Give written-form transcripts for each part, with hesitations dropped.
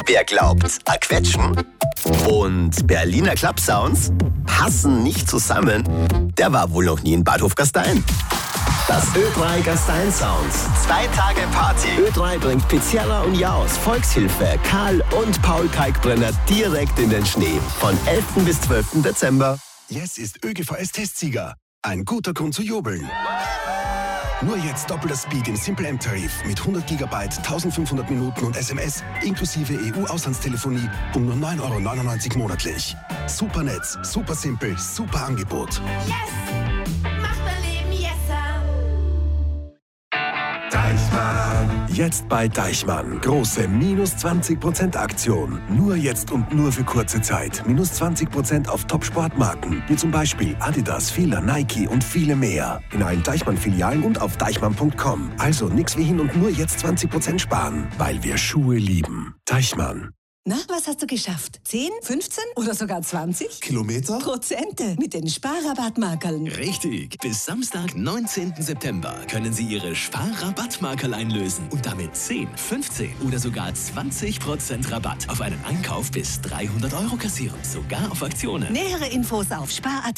Wer glaubt, a Quetschen und Berliner Club-Sounds passen nicht zusammen, der war wohl noch nie in Bad Hofgastein. Das Ö3 Gastein Sounds. 2 Tage Party. Ö3 bringt Pizzerra und Jaus, Volkshilfe, Karl und Paul Kalkbrenner direkt in den Schnee. Von 11. bis 12. Dezember. Yes ist ÖGVS-Testsieger. Ein guter Grund zu jubeln. Nur jetzt doppelter Speed im Simple M-Tarif mit 100 GB, 1500 Minuten und SMS inklusive EU-Auslandstelefonie um nur 9,99 € monatlich. Super Netz, super simpel, super Angebot. Yes! Macht mein Leben yesser! Deichmann. Jetzt bei Deichmann. Große minus 20% Aktion. Nur jetzt und nur für kurze Zeit. Minus 20% auf Top-Sportmarken. Wie zum Beispiel Adidas, Fila, Nike und viele mehr. In allen Deichmann-Filialen und auf deichmann.com. Also nix wie hin und nur jetzt 20% sparen. Weil wir Schuhe lieben. Deichmann. Na, was hast du geschafft? 10, 15 oder sogar 20? Kilometer? Prozente mit den Sparrabattmarkerln. Richtig. Bis Samstag, 19. September können Sie Ihre Sparrabattmarkerl einlösen und damit 10, 15 oder sogar 20% Rabatt auf einen Einkauf bis 300 € kassieren. Sogar auf Aktionen. Nähere Infos auf spar.at.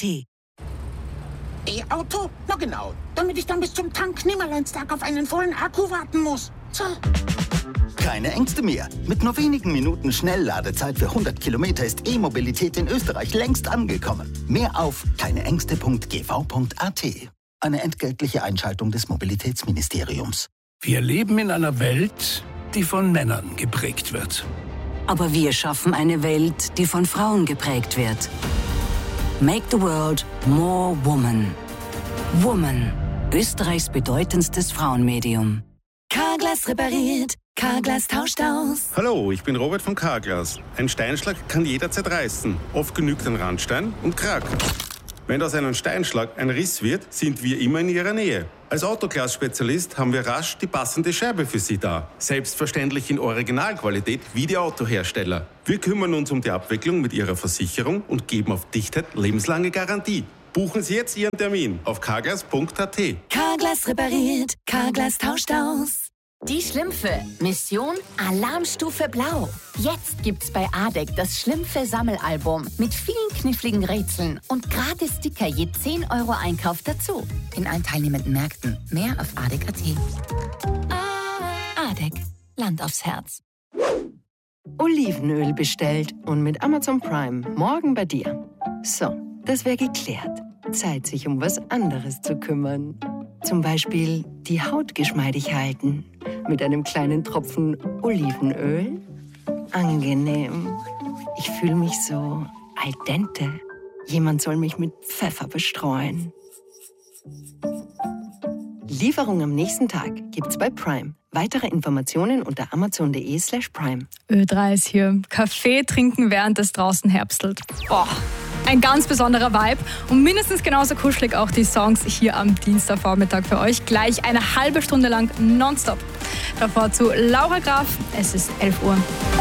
E-Auto? Na genau. Damit ich dann bis zum Tank Nimmerleinstag auf einen vollen Akku warten muss. So. Keine Ängste mehr. Mit nur wenigen Minuten Schnellladezeit für 100 Kilometer ist E-Mobilität in Österreich längst angekommen. Mehr auf keineängste.gv.at. Eine entgeltliche Einschaltung des Mobilitätsministeriums. Wir leben in einer Welt, die von Männern geprägt wird. Aber wir schaffen eine Welt, die von Frauen geprägt wird. Make the world more woman. Woman, Österreichs bedeutendstes Frauenmedium. Carglass repariert, Carglass tauscht aus. Hallo, ich bin Robert von Carglass. Ein Steinschlag kann jederzeit reißen. Oft genügt ein Randstein und krackt. Wenn aus einem Steinschlag ein Riss wird, sind wir immer in Ihrer Nähe. Als Autoglas-Spezialist haben wir rasch die passende Scheibe für Sie da. Selbstverständlich in Originalqualität wie die Autohersteller. Wir kümmern uns um die Abwicklung mit Ihrer Versicherung und geben auf Dichtheit lebenslange Garantie. Buchen Sie jetzt Ihren Termin auf carglass.at. Carglass repariert, Carglass tauscht aus. Die Schlümpfe. Mission Alarmstufe Blau. Jetzt gibt's bei ADEC das Schlümpfe-Sammelalbum mit vielen kniffligen Rätseln und gratis Sticker je 10 € Einkauf dazu. In allen teilnehmenden Märkten. Mehr auf ADEC.at. ADEC. Land aufs Herz. Olivenöl bestellt und mit Amazon Prime morgen bei dir. So, das wäre geklärt. Zeit, sich um was anderes zu kümmern. Zum Beispiel die Haut geschmeidig halten. Mit einem kleinen Tropfen Olivenöl. Angenehm. Ich fühle mich so al dente. Jemand soll mich mit Pfeffer bestreuen. Lieferung am nächsten Tag gibt's bei Prime. Weitere Informationen unter amazon.de/prime. Ö3 ist hier. Kaffee trinken, während es draußen herbstelt. Boah. Ein ganz besonderer Vibe und mindestens genauso kuschelig auch die Songs hier am Dienstagvormittag für euch. Gleich eine halbe Stunde lang nonstop. Davor zu Laura Graf, es ist 11 Uhr.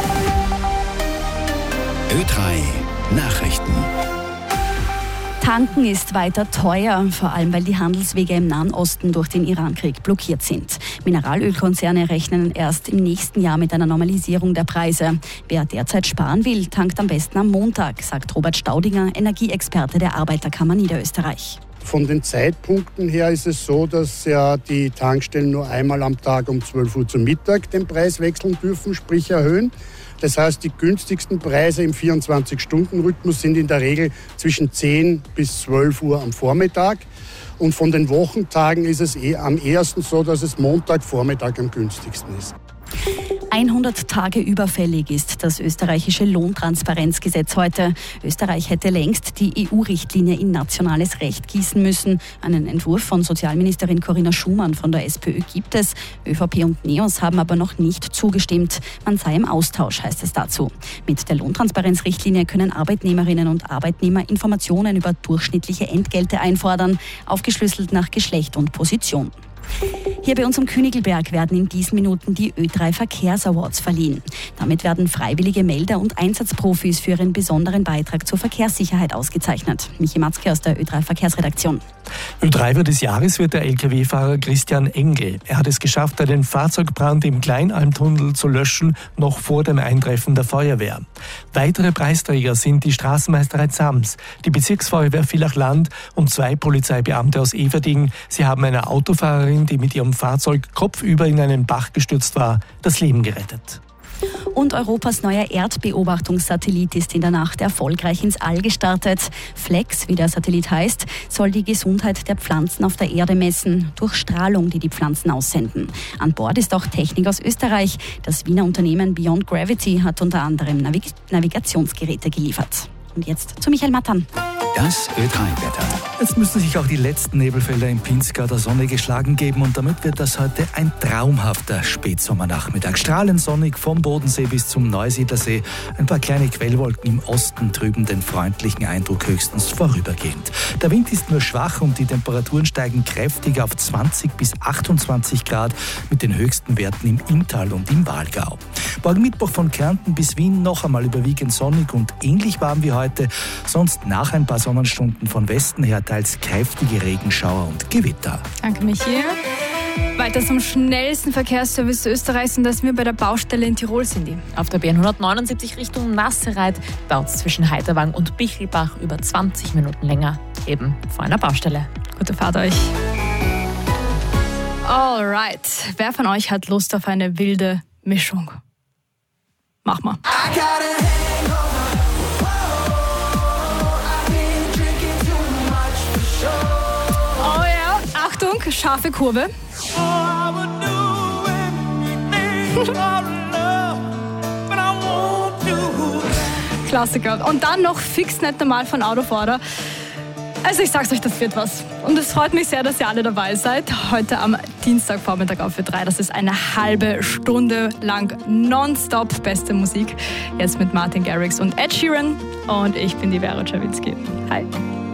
Ö3 Nachrichten. Tanken ist weiter teuer, vor allem weil die Handelswege im Nahen Osten durch den Irankrieg blockiert sind. Mineralölkonzerne rechnen erst im nächsten Jahr mit einer Normalisierung der Preise. Wer derzeit sparen will, tankt am besten am Montag, sagt Robert Staudinger, Energieexperte der Arbeiterkammer Niederösterreich. Von den Zeitpunkten her ist es so, dass ja die Tankstellen nur einmal am Tag um 12 Uhr zum Mittag den Preis wechseln dürfen, sprich erhöhen. Das heißt, die günstigsten Preise im 24-Stunden-Rhythmus sind in der Regel zwischen 10 bis 12 Uhr am Vormittag. Und von den Wochentagen ist es am ehesten so, dass es Montagvormittag am günstigsten ist. 100 Tage überfällig ist das österreichische Lohntransparenzgesetz heute. Österreich hätte längst die EU-Richtlinie in nationales Recht gießen müssen. Einen Entwurf von Sozialministerin Corinna Schumann von der SPÖ gibt es. ÖVP und NEOS haben aber noch nicht zugestimmt. Man sei im Austausch, heißt es dazu. Mit der Lohntransparenzrichtlinie können Arbeitnehmerinnen und Arbeitnehmer Informationen über durchschnittliche Entgelte einfordern, aufgeschlüsselt nach Geschlecht und Position. Hier bei uns am Königelberg werden in diesen Minuten die Ö3 Verkehrsawards verliehen. Damit werden freiwillige Melder und Einsatzprofis für ihren besonderen Beitrag zur Verkehrssicherheit ausgezeichnet. Michi Matzke aus der Ö3 Verkehrsredaktion. Ö3 des Jahres wird der Lkw-Fahrer Christian Engel. Er hat es geschafft, einen Fahrzeugbrand im Kleinalmtunnel zu löschen, noch vor dem Eintreffen der Feuerwehr. Weitere Preisträger sind die Straßenmeisterei Zams, die Bezirksfeuerwehr Villach-Land und 2 Polizeibeamte aus Everding. Sie haben einer Autofahrerin, die mit ihrem Fahrzeug kopfüber in einen Bach gestürzt war, das Leben gerettet. Und Europas neuer Erdbeobachtungssatellit ist in der Nacht erfolgreich ins All gestartet. FLEX, wie der Satellit heißt, soll die Gesundheit der Pflanzen auf der Erde messen, durch Strahlung, die die Pflanzen aussenden. An Bord ist auch Technik aus Österreich. Das Wiener Unternehmen Beyond Gravity hat unter anderem Navigationsgeräte geliefert. Und jetzt zu Michael Mattern. Das Ö3-Wetter. Jetzt müssen sich auch die letzten Nebelfelder im Pinzgau der Sonne geschlagen geben und damit wird das heute ein traumhafter Spätsommernachmittag. Strahlend sonnig vom Bodensee bis zum Neusiedlersee. Ein paar kleine Quellwolken im Osten trüben den freundlichen Eindruck höchstens vorübergehend. Der Wind ist nur schwach und die Temperaturen steigen kräftig auf 20 bis 28 Grad mit den höchsten Werten im Inntal und im Walgau. Morgen Mittwoch von Kärnten bis Wien noch einmal überwiegend sonnig und ähnlich warm wie heute. Sonst nach ein paar Sonnenstunden von Westen her teils kräftige Regenschauer und Gewitter. Danke, Michi. Weiter zum schnellsten Verkehrsservice Österreichs und dass wir bei der Baustelle in Tirol sind. Auf der B179 Richtung Nassereit dauert es zwischen Heiterwang und Bichelbach über 20 Minuten länger. Eben vor einer Baustelle. Gute Fahrt euch. Alright. Wer von euch hat Lust auf eine wilde Mischung? Mach mal. Oh ja, Achtung, scharfe Kurve. Klassiker. Und dann noch fix nicht normal von Autofahrer. Also ich sag's euch, das wird was. Und es freut mich sehr, dass ihr alle dabei seid. Heute am Dienstagvormittag auf Ö3. Das ist eine halbe Stunde lang nonstop beste Musik. Jetzt mit Martin Garrix und Ed Sheeran. Und ich bin die Vera Czerwinski. Hi.